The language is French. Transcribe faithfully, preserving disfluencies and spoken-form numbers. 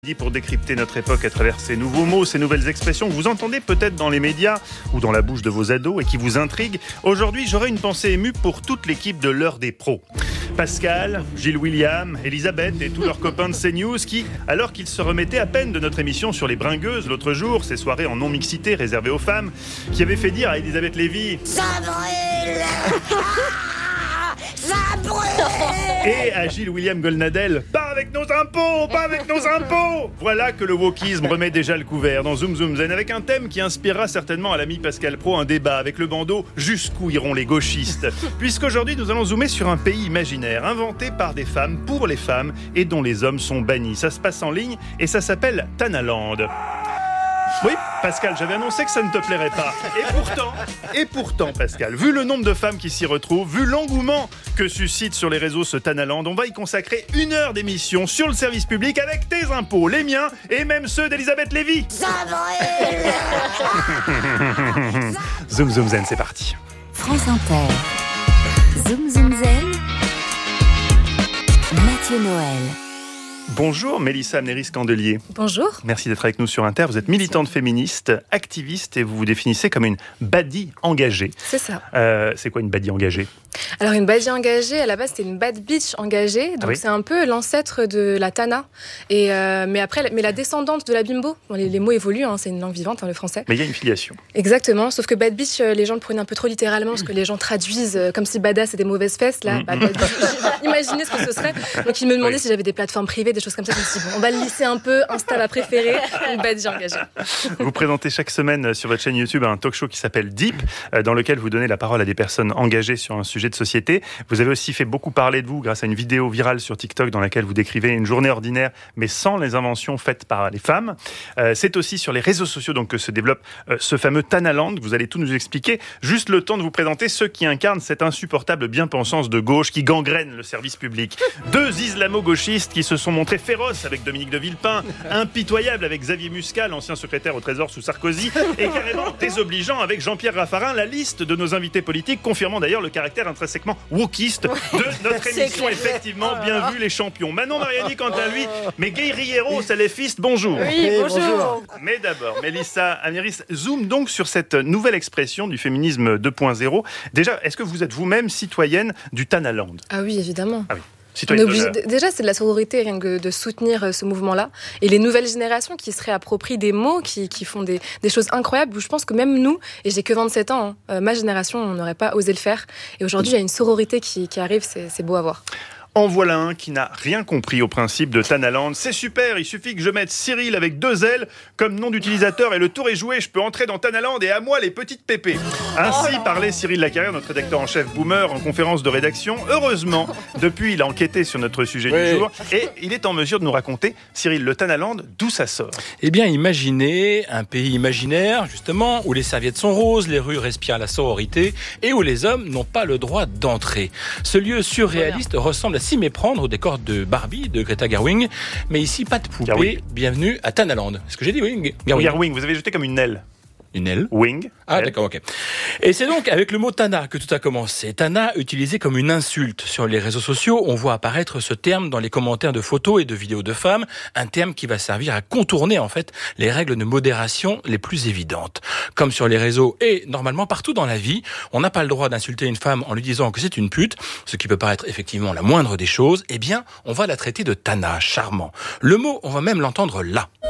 Pour décrypter notre époque à travers ces nouveaux mots, ces nouvelles expressions que vous entendez peut-être dans les médias ou dans la bouche de vos ados et qui vous intriguent. Aujourd'hui, j'aurai une pensée émue pour toute l'équipe de l'heure des pros. Pascal, Gilles William, Elisabeth et tous leurs copains de CNews qui, alors qu'ils se remettaient à peine de notre émission sur les bringueuses l'autre jour, ces soirées en non-mixité réservées aux femmes, qui avaient fait dire à Elisabeth Lévy « Ça brûle !» Ça brûle ! Et à Gilles William Golnadel, pas avec nos impôts, pas avec nos impôts. Voilà que le wokisme remet déjà le couvert dans Zoom Zoom Zen avec un thème qui inspirera certainement à l'ami Pascal Praud un débat avec le bandeau jusqu'où iront les gauchistes. Puisqu'aujourd'hui nous allons zoomer sur un pays imaginaire inventé par des femmes pour les femmes et dont les hommes sont bannis. Ça se passe en ligne et ça s'appelle Tanaland. Oui, Pascal, j'avais annoncé que ça ne te plairait pas. Et pourtant, et pourtant, Pascal, vu le nombre de femmes qui s'y retrouvent, vu l'engouement que suscite sur les réseaux ce Tanaland, on va y consacrer une heure d'émission sur le service public avec tes impôts, les miens et même ceux d'Elisabeth Lévy. Ça brûle. Zoom Zoom Zen, c'est parti. France Inter. Zoom Zoom Zen. Mathieu Noël. Bonjour Mélissa Amnéris-Candelier. Bonjour. Merci d'être avec nous sur Inter. Vous êtes militante féministe, activiste et vous vous définissez comme une baddie engagée. C'est ça. Euh, c'est quoi une baddie engagée ? Alors une baddie engagée, à la base c'était une bad bitch engagée, donc ah oui c'est un peu l'ancêtre de la Tana, et euh, mais après, mais la descendante de la bimbo. Bon, les, les mots évoluent, hein, c'est une langue vivante, hein, le français. Mais il y a une filiation. Exactement, sauf que bad bitch, les gens le prenaient un peu trop littéralement, parce que les gens traduisent comme si badass c'était mauvaise fesse, là. Bah, bad bitch, imaginez ce que ce serait. Donc ils me demandaient oui. si j'avais des plateformes privées, des choses comme ça. Je me suis dit bon, on va le lisser un peu, Insta ma préférée, une baddie engagée. Vous présentez chaque semaine sur votre chaîne YouTube un talk show qui s'appelle Deep, dans lequel vous donnez la parole à des personnes engagées sur un sujet de société. Vous avez aussi fait beaucoup parler de vous grâce à une vidéo virale sur TikTok dans laquelle vous décrivez une journée ordinaire, mais sans les inventions faites par les femmes. Euh, c'est aussi sur les réseaux sociaux donc, que se développe euh, ce fameux Tanaland. Vous allez tout nous expliquer. Juste le temps de vous présenter ceux qui incarnent cette insupportable bien-pensance de gauche qui gangrène le service public. Deux islamo-gauchistes qui se sont montrés féroces avec Dominique de Villepin, impitoyables avec Xavier Muscal, ancien secrétaire au Trésor sous Sarkozy, et carrément désobligeants avec Jean-Pierre Raffarin. La liste de nos invités politiques confirmant d'ailleurs le caractère intrinsèquement wokiste de notre émission. Effectivement, bien vu les champions. Manon Mariani, quant à lui, mais Guerriero, salafiste, bonjour. Oui, bonjour. Mais d'abord, Mélissa Amnéris, zoom donc sur cette nouvelle expression du féminisme deux point zéro. Déjà, est-ce que vous êtes vous-même citoyenne du Tanaland ? Ah oui, évidemment. Ah oui. On est obligé, déjà, c'est de la sororité rien que de soutenir ce mouvement-là. Et les nouvelles générations qui se réapproprient des mots, qui, qui font des, des choses incroyables, où je pense que même nous, et j'ai que vingt-sept ans, hein, euh, ma génération, on n'aurait pas osé le faire. Et aujourd'hui, il y a une sororité qui, qui arrive, c'est, c'est beau à voir. En voilà un qui n'a rien compris au principe de Tanaland. C'est super, il suffit que je mette Cyril avec deux L comme nom d'utilisateur et le tour est joué. Je peux entrer dans Tanaland et à moi les petites pépées. Ainsi parlait Cyril Lacarrière, notre rédacteur en chef boomer en conférence de rédaction. Heureusement, depuis il a enquêté sur notre sujet oui. du jour et il est en mesure de nous raconter, Cyril, le Tanaland, d'où ça sort. Eh bien, imaginez un pays imaginaire, justement, où les serviettes sont roses, les rues respirent la sororité et où les hommes n'ont pas le droit d'entrer. Ce lieu surréaliste voilà. ressemble à s'y méprendre au décor de Barbie, de Greta Gerwig. Mais ici, pas de poupée. Gerwig. Bienvenue à Tanaland. Est-ce que j'ai dit oui Gerwig. Gerwig, vous avez jeté comme une aile. Une aile. Wing. Ah, elle. D'accord, ok. Et c'est donc avec le mot Tana que tout a commencé. Tana utilisé comme une insulte. Sur les réseaux sociaux, on voit apparaître ce terme dans les commentaires de photos et de vidéos de femmes. Un terme qui va servir à contourner, en fait, les règles de modération les plus évidentes. Comme sur les réseaux et normalement partout dans la vie, on n'a pas le droit d'insulter une femme en lui disant que c'est une pute, ce qui peut paraître effectivement la moindre des choses. Eh bien, on va la traiter de Tana, charmant. Le mot, on va même l'entendre là.